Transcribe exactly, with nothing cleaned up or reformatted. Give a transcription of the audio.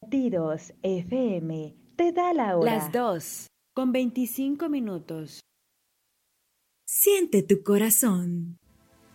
Tidos F M te da la hora. Las dos, con veinticinco minutos. Siente tu corazón.